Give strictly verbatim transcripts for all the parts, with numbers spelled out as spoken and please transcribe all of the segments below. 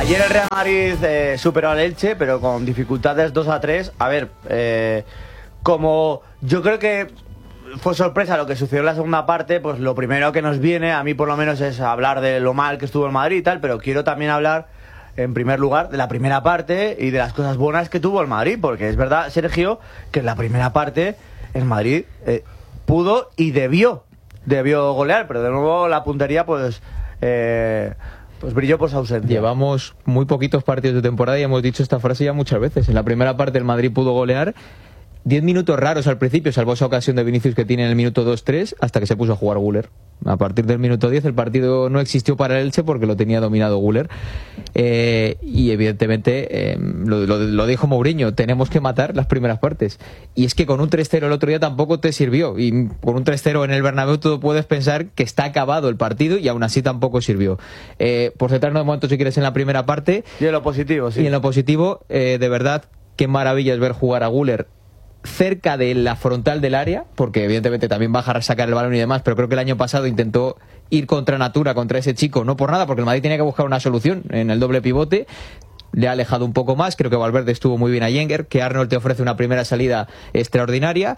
Ayer el Real Madrid eh, superó al Elche, pero con dificultades dos a tres. A ver, eh, como yo creo que fue sorpresa lo que sucedió en la segunda parte, pues lo primero que nos viene, a mí por lo menos, es hablar de lo mal que estuvo el Madrid y tal, pero quiero también hablar, en primer lugar, de la primera parte y de las cosas buenas que tuvo el Madrid, porque es verdad, Sergio, que en la primera parte el Madrid eh, pudo y debió, debió golear, pero de nuevo la puntería, pues... Eh, Pues brilló por su ausencia. Llevamos muy poquitos partidos de temporada y hemos dicho esta frase ya muchas veces. En la primera parte el Madrid pudo golear. Diez minutos raros al principio, salvo esa ocasión de Vinicius que tiene en el minuto dos tres, hasta que se puso a jugar Güler. A partir del minuto diez el partido no existió para el Elche porque lo tenía dominado Güler. Eh, y evidentemente, eh, lo, lo, lo dijo Mourinho, tenemos que matar las primeras partes. Y es que con un tres cero el otro día tampoco te sirvió. Y con un tres cero en el Bernabéu tú puedes pensar que está acabado el partido y aún así tampoco sirvió. Eh, por centrarnos de momento, si quieres, en la primera parte. Y en lo positivo, sí. Y en lo positivo, eh, de verdad, qué maravilla es ver jugar a Güler cerca de la frontal del área, porque evidentemente también baja a sacar el balón y demás, pero creo que el año pasado intentó ir contra natura, contra ese chico, no por nada, porque el Madrid tenía que buscar una solución en el doble pivote. Le ha alejado un poco más, creo que Valverde estuvo muy bien a Yenger, que Arnold te ofrece una primera salida extraordinaria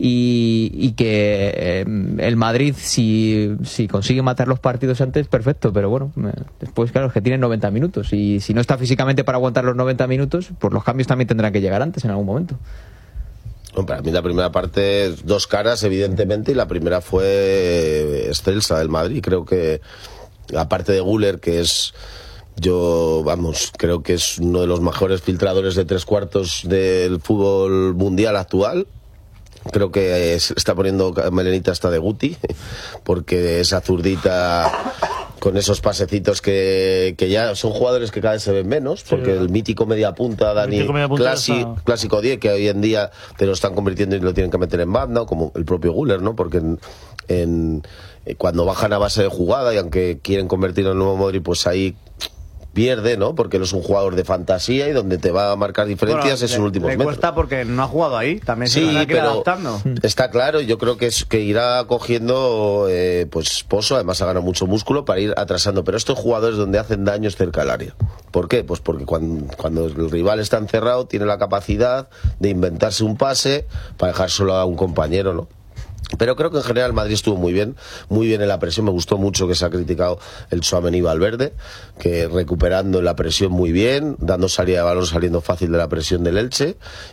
y, y que eh, el Madrid, si, si consigue matar los partidos antes, perfecto, pero bueno, después claro, es que tienen noventa minutos y si no está físicamente para aguantar los noventa minutos, pues los cambios también tendrán que llegar antes en algún momento. Para mí la primera parte, dos caras evidentemente, y la primera fue excelsa del Madrid. Creo que aparte de Güler, que es, yo vamos, creo que es uno de los mejores filtradores de tres cuartos del fútbol mundial actual. Creo que se está poniendo melenita hasta de Guti, porque esa zurdita con esos pasecitos que, que ya son jugadores que cada vez se ven menos, porque sí, el mítico media punta, Dani, clásico, está... clásico diez, que hoy en día te lo están convirtiendo y lo tienen que meter en banda, como el propio Güler, ¿no? Porque en, en, cuando bajan a base de jugada y aunque quieren convertirlo en nuevo Modric, pues ahí pierde, ¿no? Porque él es un jugador de fantasía y donde te va a marcar diferencias, bueno, es en últimos metros. Le cuesta porque no ha jugado ahí, también se sí, lo pero adaptando. Está claro, yo creo que es que irá cogiendo eh, pues pozo, además ha ganado mucho músculo para ir atrasando, pero estos jugadores donde hacen daños cerca del área. ¿Por qué? Pues porque cuando, cuando el rival está encerrado tiene la capacidad de inventarse un pase para dejar solo a un compañero, ¿no? Pero creo que en general Madrid estuvo muy bien, muy bien en la presión. Me gustó mucho que se ha criticado el Tchouaméni Valverde, que recuperando la presión muy bien, dando salida de balón, saliendo fácil de la presión del Elche,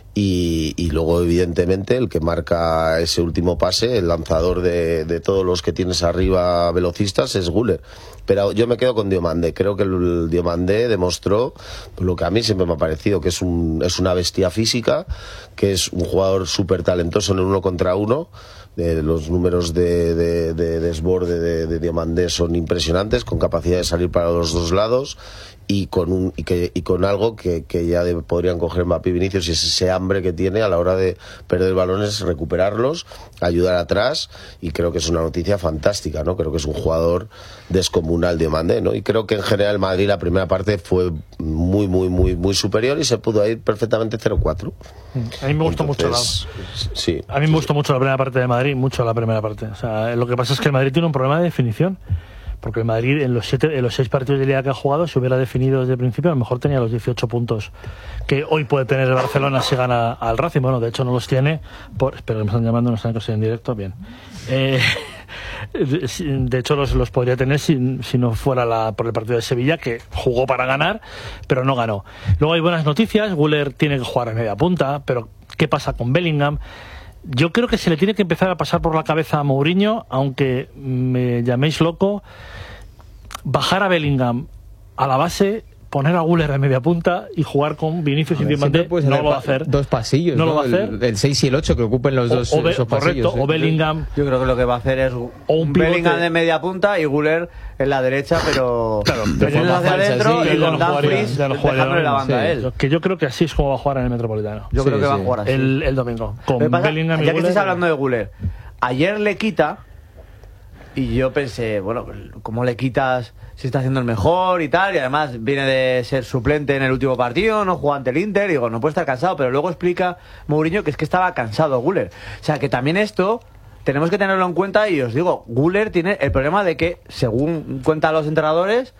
y, y luego evidentemente el que marca ese último pase, el lanzador de, de todos los que tienes arriba velocistas, es Güler. Pero yo me quedo con Diomandé. Creo que el Diomandé demostró lo que a mí siempre me ha parecido, que es, un, es una bestia física, que es un jugador súper talentoso en el uno contra uno. De los números de, de, de desborde de, de Diomandé son impresionantes, con capacidad de salir para los dos lados y con un y que y con algo que, que ya de, podrían coger Mbappé y Vinicius, y es ese hambre que tiene a la hora de perder balones, recuperarlos, ayudar atrás, y creo que es una noticia fantástica, ¿no? Creo que es un jugador descomunal Diomandé, ¿no? Y creo que en general Madrid la primera parte fue muy muy muy muy superior y se pudo ir perfectamente cero cuatro. A mí me gustó Entonces, mucho la sí, a mí me gustó sí. mucho la primera parte de Madrid, mucho la primera parte. O sea, lo que pasa es que el Madrid tiene un problema de definición. Porque el Madrid en los siete, en los seis partidos de Liga que ha jugado, si hubiera definido desde el principio, a lo mejor tenía los dieciocho puntos que hoy puede tener el Barcelona si gana al Racing. Bueno, de hecho no los tiene, por, espero que me están llamando, no están que estoy en directo, bien. Eh, de hecho los, los podría tener si, si no fuera la, por el partido de Sevilla, que jugó para ganar, pero no ganó. Luego hay buenas noticias, Güler tiene que jugar a media punta, pero ¿qué pasa con Bellingham? Yo creo que se le tiene que empezar a pasar por la cabeza a Mourinho, aunque me llaméis loco, bajar a Bellingham a la base, poner a Güler a media punta y jugar con Vinicius y Diomandé. Pues no lo va a hacer. Dos pasillos, no, ¿no? lo va a hacer. El, el seis y el ocho que ocupen los dos, o, o Be, esos correcto, pasillos. ¿eh? O Bellingham. Yo creo que lo que va a hacer es o un Bellingham de media punta y Güler en la derecha, pero claro, pero hacia adentro sí, y con Dumfries dejándole la banda a él. Sí. Que yo creo que así es como va a jugar en el Metropolitano. Yo sí, creo que sí. va a jugar así. El, el domingo. Con pasa, Bellingham y ya que Güler, estáis hablando de Güler, ayer le quita y yo pensé, bueno, ¿cómo le quitas si está haciendo el mejor y tal? Y además viene de ser suplente en el último partido, no juega ante el Inter, y digo, no puede estar cansado, pero luego explica Mourinho que es que estaba cansado Güler. O sea, que también esto tenemos que tenerlo en cuenta, y os digo, Güler tiene el problema de que, según cuentan los entrenadores,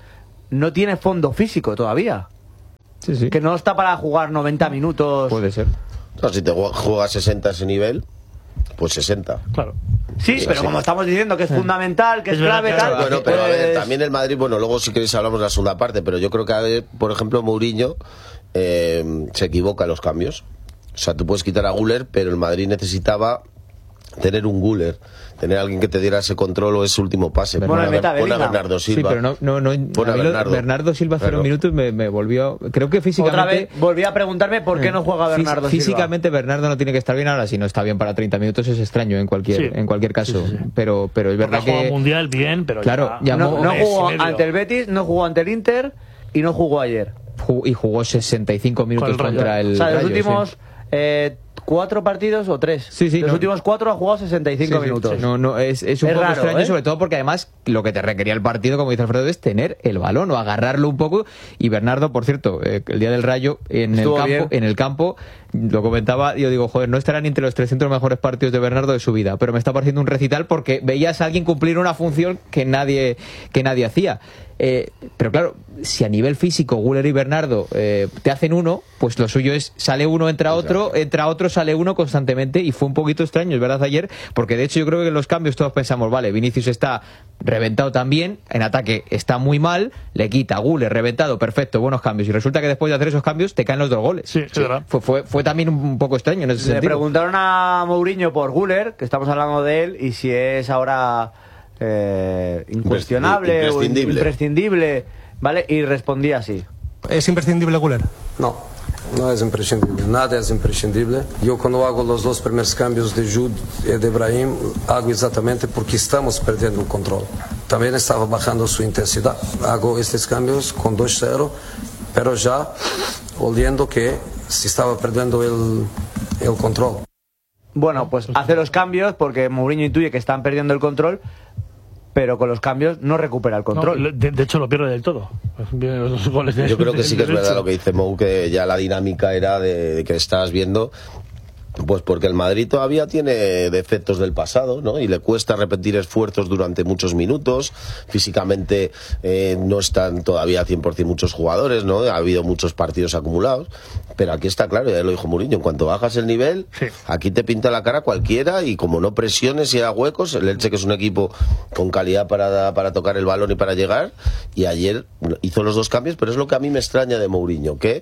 no tiene fondo físico todavía. Sí, sí. Que no está para jugar noventa minutos. Puede ser. No, si te juegas sesenta a ese nivel, pues sesenta. Claro. Sí, Sí, pero sí. como estamos diciendo que es fundamental, que es, Es verdad, clave, claro. tal. Bueno, pero a ver, pues- también el Madrid, bueno, luego si queréis hablamos de la segunda parte, pero yo creo que, a ver, por ejemplo, Mourinho eh, se equivoca en los cambios. O sea, tú puedes quitar a Güler, pero el Madrid necesitaba tener un Güler, tener a alguien que te diera ese control o ese último pase. Bueno, Pon a, y meta Ber- pon a Bellingham. Bernardo Sí, Silva. pero no, no, no Pon a a mí lo- Bernardo. Bernardo Silva cero Claro. minutos me, me volvió. Creo que Otra físicamente. vez volví a preguntarme por qué no juega Fí- Bernardo Silva. Físicamente Bernardo no tiene que estar bien ahora, si no está bien para treinta minutos es extraño en cualquier Sí. en cualquier caso, Sí, sí, sí. pero pero es verdad Porque ha jugado que mundial bien, pero Claro, ya, llamó- No, no un mes y jugó medio. ante el Betis, no jugó ante el Inter y no jugó ayer. ju- y jugó sesenta y cinco minutos Con el Rayo. contra el O sea, los Rayo, últimos sí. eh, cuatro partidos o tres. Sí, sí, los no. últimos cuatro ha jugado sesenta y cinco Sí, sí, minutos. sí. No, no, es, es un Es poco raro, extraño, ¿eh? sobre todo porque además lo que te requería el partido, como dice Alfredo, es tener el balón o agarrarlo un poco. Y Bernardo, por cierto, eh, el día del Rayo, en el, Estuvo campo, bien. en el campo, lo comentaba, yo digo, joder, no estarán ni entre los trescientos mejores partidos de Bernardo de su vida, pero me está pareciendo un recital porque veías a alguien cumplir una función que nadie, que nadie hacía. Eh, pero claro, si a nivel físico Güler y Bernardo eh, te hacen uno, pues lo suyo es sale uno, entra otro, entra otro, sale uno constantemente, y fue un poquito extraño, es verdad, ayer, porque de hecho yo creo que en los cambios todos pensamos, vale, Vinicius está reventado también, en ataque está muy mal, le quita Güler, reventado, perfecto, buenos cambios, y resulta que después de hacer esos cambios te caen los dos goles. Sí, es verdad. Fue, fue, fue también un poco extraño en ese Le sentido. preguntaron a Mourinho por Güler, que estamos hablando de él, y si es ahora eh, incuestionable Imprescindible. o imprescindible, ¿vale? Y respondía así. ¿Es imprescindible Güler? No, no es imprescindible, nada es imprescindible. Yo cuando hago los dos primeros cambios de Jude y de Brahim, hago exactamente porque estamos perdiendo el control. También estaba bajando su intensidad. Hago estos cambios con dos cero, pero ya oliendo que se estaba perdiendo el, el control. Bueno, pues hace los cambios porque Mourinho intuye que están perdiendo el control, pero con los cambios no recupera el control. No, de, de hecho lo pierde del todo. Vienen los dos goles de- Yo creo que sí que es del verdad derecho. lo que dice Mou, que ya la dinámica era de, de que estás viendo, pues porque el Madrid todavía tiene defectos del pasado, ¿no? Y le cuesta repetir esfuerzos durante muchos minutos. Físicamente eh, no están todavía cien por ciento muchos jugadores, ¿no? Ha habido muchos partidos acumulados. Pero aquí está claro, ya lo dijo Mourinho, en cuanto bajas el nivel, Sí. aquí te pinta la cara cualquiera, y como no presiones y haga huecos, el Elche, que es un equipo con calidad para, para tocar el balón y para llegar, y ayer hizo los dos cambios, pero es lo que a mí me extraña de Mourinho, que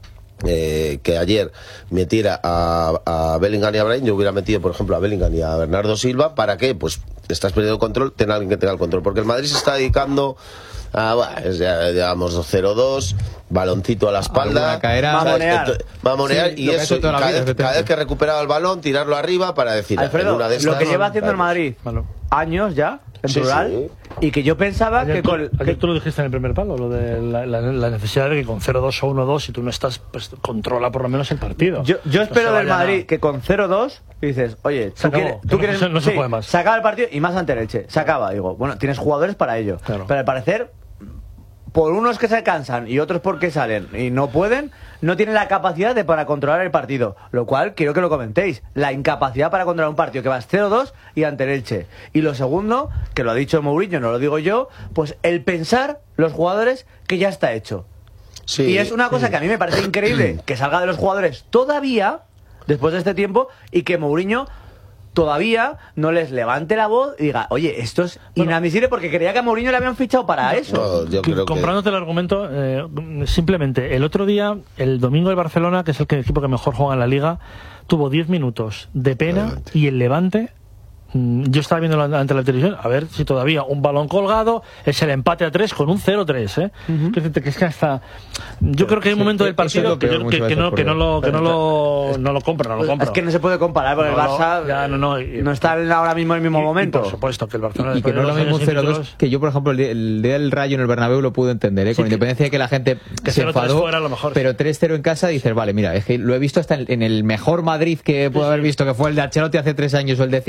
Eh, que ayer metiera a, a Bellingham y a Brahim. Yo hubiera metido, por ejemplo, a Bellingham y a Bernardo Silva. ¿Para qué? Pues estás perdiendo el control, ten a alguien que tenga el control, porque el Madrid se está dedicando a, bueno, es ya, digamos, cero dos, baloncito a la espalda, Alguna caerá. ¿sabes? Mamonear. Ento- mamonear, Sí, y lo que ha eso, hecho toda la cada, vida, vez, cada vez que recuperaba el balón, tirarlo arriba para decir, en Alfredo, una de lo estas, que lleva haciendo el vamos. Madrid Malo. años ya, en Sí, plural, sí. y que yo pensaba Ayer, que tú, con... ayer que- tú lo dijiste en el primer palo, lo de la, la- la necesidad de que con cero dos o uno dos, si tú no estás, pues controla por lo menos el partido. Yo, yo No espero se del vayan a- Madrid que con cero dos dices, oye, Se tú acabó. quieres, No tú quieres se- no se sí, puede más. se acaba el partido y más ante el Elche, se acaba. Digo, bueno, tienes jugadores para ello. Claro. Pero al parecer, por unos que se cansan y otros porque salen y no pueden, no tienen la capacidad de para controlar el partido. Lo cual quiero que lo comentéis. La incapacidad para controlar un partido que vas cero dos y ante el Elche. Y lo segundo, que lo ha dicho Mourinho, no lo digo yo, pues el pensar los jugadores que ya está hecho. Sí. Y es una cosa que a mí me parece increíble que salga de los jugadores todavía, después de este tiempo, y que Mourinho todavía no les levante la voz y diga, oye, esto es Bueno. inadmisible, porque creía que a Mourinho le habían fichado para eso. No, yo Que- creo que comprándote el argumento, eh, simplemente el otro día, el domingo el Barcelona, que es el que- equipo que mejor juega en la liga, tuvo diez minutos de pena. Adelante. Y el Levante, mm, yo estaba viendo ante la televisión, a ver si todavía un balón colgado, es el empate a tres con un cero tres, ¿eh? Que es que es que hasta, yo creo que hay un sí, momento del eso es partido lo que, peor yo- muchas que- que veces, no, que no lo, que no lo, no lo compra, no lo compra. Es que no se puede comparar, porque No, el no, Barça ya, no, no, y- no está en- ahora mismo en el mismo Y- y momento. por supuesto que el Barcelona Y que después no de es lo dos mismo un años sin cero dos, títulos- que yo, por ejemplo, el día, el día del Rayo en el Bernabéu lo pude entender, ¿eh? Sí, Con que- independencia de que la gente que se cero tres enfadó, fuera, a lo mejor, pero sí. tres cero en casa dices, vale, mira, es que lo he visto hasta en, en el mejor Madrid que puedo haber visto, que fue el de Ancelotti hace tres años o el de Zidane hace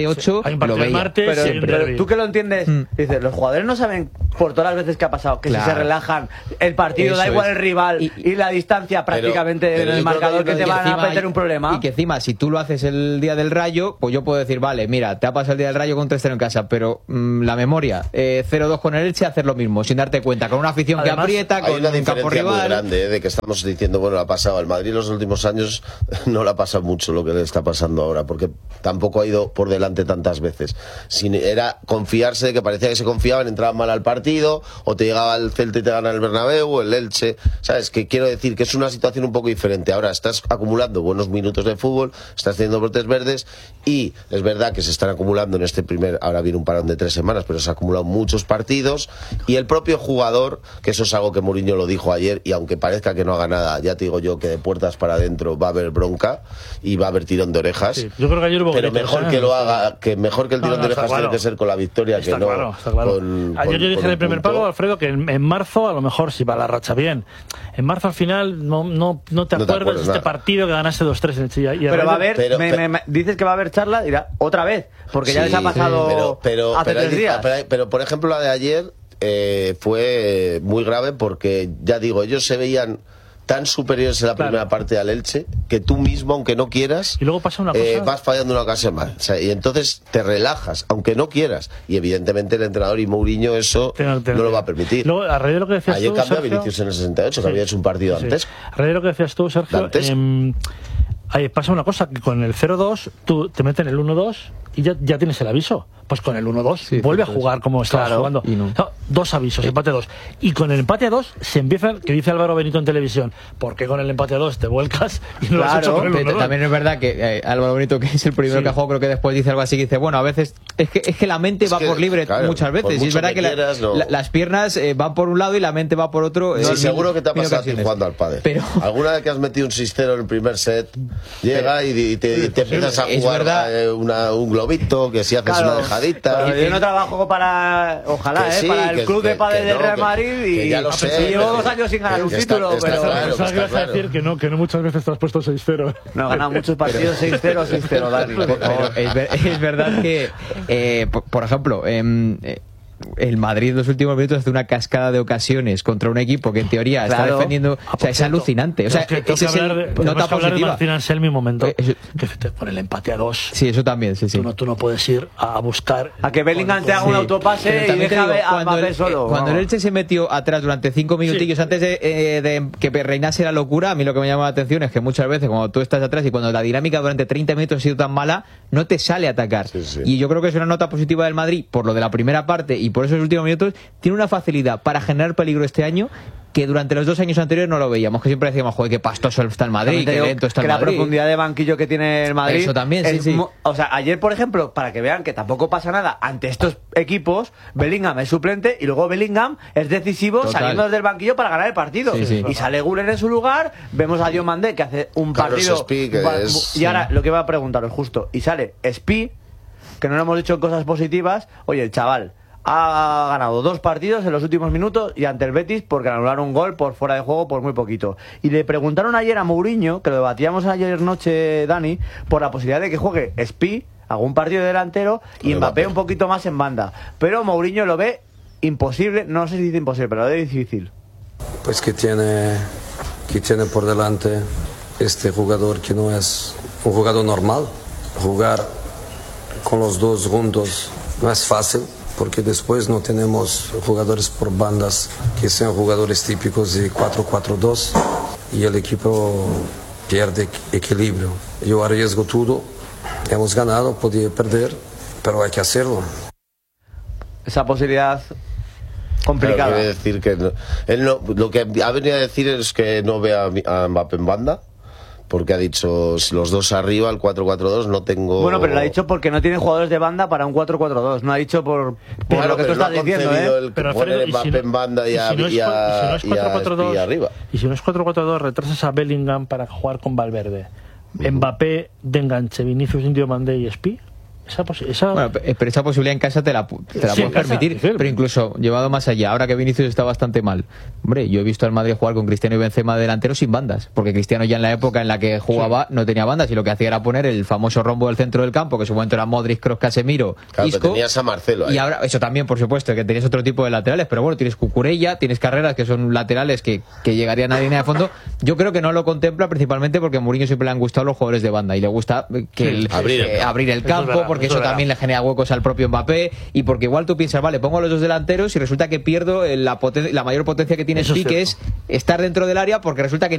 ocho Hay un lo partido el veía. martes Pero, y un pero derbi. tú que lo entiendes, Mm. dices, los jugadores no saben por todas las veces que ha pasado que Claro. si se relajan el partido, da Eso igual es. el rival y, Y- la distancia prácticamente pero en yo el creo marcador que que te hay- van a encima meter hay- un problema. Y que encima, si tú lo haces el día del Rayo, pues yo puedo decir, vale, mira, te ha pasado el día del Rayo con tres cero en casa, pero mmm, la memoria, eh, cero dos con el Elche, hacer lo mismo, sin darte cuenta, con una afición Además, que aprieta, Hay con una un campo diferencia muy rival. grande, ¿eh? De que estamos diciendo, bueno, la ha pasado al Madrid en los últimos años, no le ha pasado mucho lo que le está pasando ahora, porque tampoco ha ido por delante tantas veces. Sin, era confiarse de que parecía que se confiaban, entraban mal al partido, o te llegaba el Celta y te gana el Bernabéu, o el Elche, ¿sabes? Que quiero decir que es una situación un poco diferente. Ahora estás acumulando buenos minutos de fútbol, estás teniendo brotes verdes, y es verdad que se están acumulando en este primer, ahora viene un parón de tres semanas, pero se han acumulado muchos partidos, y el propio jugador, que eso es algo que Mourinho lo dijo ayer, y aunque parezca que no haga nada, ya te digo yo que de puertas para adentro va a haber bronca y va a haber tirón de orejas. Sí, yo creo que ayer hubo pero gritos, mejor ¿eh? que lo haga, que mejor que el No, tirón no, de está orejas claro. tiene que ser con la victoria, Está que no claro, está claro. con- Ayer con- yo dije con en un el primer punto. palo, Alfredo, que en, en marzo a lo mejor si va la racha bien. En marzo al final no, no, no te No te acuerdas acuerdas de este nada. partido que ganaste dos tres en el Chilla. Y a Pero va a raíz de- haber, pero- me- pero- me- me- dices que va a haber charla, dirá otra vez, porque ya Sí, les ha pasado pero, pero, hace pero, hay- tres días. pero hay- pero, por ejemplo la de ayer eh, fue muy grave porque ya digo, ellos se veían tan superiores en la Claro. primera parte al Elche que tú mismo, aunque no quieras, Y luego pasa una eh, cosa- vas fallando una ocasión más. O sea, y entonces te relajas, aunque no quieras. Y evidentemente el entrenador y Mourinho eso Tengo- tengo- no lo va a permitir. Luego, a raíz de lo que decías Ayer tú, cambió a Sergio- Vinicius en el sesenta y ocho, que Sí. había hecho un partido Sí. antes. A raíz de lo que decías tú, Sergio, Dantesco. em, ahí pasa una cosa, que con el cero dos tú te meten el uno dos y ya, ya tienes el aviso. Pues con el uno dos Sí, vuelve a cierto, jugar como estabas Claro, jugando. y no. No, dos avisos, empate a dos. Y con el empate a dos se empiezan, que dice Álvaro Benito en televisión, ¿por qué con el empate a dos te vuelcas y no lo has Claro, hecho con el Pero uno dos? también es verdad que eh, Álvaro Benito, que es el primero Sí. que ha jugado, creo que después dice algo así, que dice, bueno, a veces es que, es que la mente Es va que, por libre claro, muchas por veces. Y es mucho verdad que que, la- quieras, no. la- las piernas eh, van por un lado y la mente va por otro. eh, Sí, en seguro mil- que te ha mil pasado a ti ocasiones. jugando al pádel. Pero Alguna vez que has metido un seis cero en el primer set, llega y, y te, y te empiezas a Es jugar verdad. eh, una- un globito, que si haces Claro, una dejadita. pero yo no trabajo para, ojalá, Que eh, sí, para el que- club que- de pádel que del no, Real que- Madrid y, que ya lo y sé, llevo que- dos años sin ganar un que está- título, está pero claro. Pensaba que ibas a claro. decir que no, que no muchas veces te has puesto seis cero. no he ganado muchos partidos seis cero, seis cero, Dani, por Pero favor. es, ver- es verdad que, eh, por, por ejemplo, em, eh, el Madrid en los últimos minutos hace una cascada de ocasiones contra un equipo que en teoría está Claro. defendiendo. Ah, O por sea, es cierto, alucinante. O sea, tengo que, tengo ese que es el- hablar de, nota tenemos que hablar de positiva. Martín Anselmi un momento. Eh, eso- que te pone el empate a dos. Sí, eso también, sí, sí. Tú, no, tú no puedes ir a buscar. A que Bellingham te haga un Sí. autopase Pero y también te deja digo, a cuando Mbappé el, solo. eh, cuando el vamos. Elche se metió atrás durante cinco minutillos Sí. antes de, eh, de que reinase la locura, a mí lo que me llama la atención es que muchas veces cuando tú estás atrás y cuando la dinámica durante treinta minutos ha sido tan mala, no te sale atacar. Sí, sí. Y yo creo que es una nota positiva del Madrid por lo de la primera parte y por esos últimos minutos. Tiene una facilidad para generar peligro este año que durante los dos años anteriores no lo veíamos, que siempre decíamos, joder, qué pastoso está el Madrid, También te qué digo lento está que el la Madrid. profundidad de banquillo que tiene el Madrid. Eso también, sí, es sí. mu- O sea, ayer, por ejemplo, para que vean que tampoco pasa nada ante estos equipos, Bellingham es suplente y luego Bellingham es decisivo Total. saliendo desde el banquillo para ganar el partido. Sí, sí. Y sale Güler en su lugar, vemos a Diomandé que hace un Carlos partido. Espí, que va- es- y ahora lo que iba a preguntaros justo, y sale Espí, que no lo hemos dicho cosas positivas. Oye, el chaval ha ganado dos partidos en los últimos minutos y ante el Betis porque anularon un gol por fuera de juego por muy poquito. Y le preguntaron ayer a Mourinho, que lo debatíamos ayer noche, Dani, por la posibilidad de que juegue Espí, algún partido delantero, y Con Mbappé Mbappé. un poquito más en banda. Pero Mourinho lo ve imposible, no sé si dice imposible, pero lo ve difícil. Pues que tiene, que tiene por delante este jugador que no es un jugador normal. Jugar con los dos juntos no es fácil, porque después no tenemos jugadores por bandas que sean jugadores típicos de cuatro cuatro dos y el equipo pierde equilibrio. Yo arriesgo todo, hemos ganado, podía perder, pero hay que hacerlo. Esa posibilidad Claro, complicada. quiere decir que no- él no, lo que ha venido a decir es que no ve a, a Mbappé en banda, porque ha dicho si los dos arriba, el cuatro cuatro dos, no tengo... Bueno, pero lo ha dicho porque no tiene jugadores de banda para un cuatro cuatro dos. No ha dicho por, por Claro, lo que tú pero no estás ha diciendo, concebido ¿eh? el que Pero pone Alfredo, y Mbappé si no- en banda y y a, si no es y a- cua- si no es y a cuatro cuatro dos, Espí arriba. y si no es cuatro cuatro dos, retrasas a Bellingham para jugar con Valverde. Mbappé de enganche, Vinicius, Indio Mandé y Espí. Esa, posi- esa... Bueno, pero esa posibilidad en casa te la, te la Sí, puedes en casa, permitir, sí. pero incluso llevado más allá, ahora que Vinicius está bastante mal, hombre, yo he visto al Madrid jugar con Cristiano y Benzema delanteros sin bandas, porque Cristiano ya en la época en la que jugaba no tenía bandas y lo que hacía era poner el famoso rombo del centro del campo, que en su momento era Modric, Kroos, Casemiro, Claro, Isco, pero tenías a Marcelo ahí. y ahora, eso también, por supuesto, que tenías otro tipo de laterales, pero bueno, tienes Cucurella, tienes Carreras, que son laterales que, que llegarían a la línea de fondo. Yo creo que no lo contempla principalmente porque a Mourinho siempre le han gustado los jugadores de banda y le gusta que Sí, el- abrir el eh, campo. abrir el Eso es campo, verdad, porque eso eso es verdad. también le genera huecos al propio Mbappé y porque igual tú piensas, vale, pongo a los dos delanteros y resulta que pierdo eh, la, poten- la mayor potencia que tiene Eso es sí, que es cierto. estar dentro del área, porque resulta que